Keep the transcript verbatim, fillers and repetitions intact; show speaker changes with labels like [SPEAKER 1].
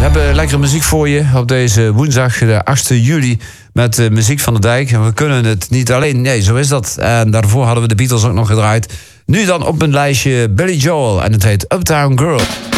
[SPEAKER 1] hebben lekkere muziek voor je op deze woensdag, de achtste juli, met uh, muziek van de Dijk. En we kunnen het niet alleen, nee, zo is dat. En daarvoor hadden we de Beatles ook nog gedraaid. Nu dan op een lijstje Billy Joel en het heet Uptown Girl.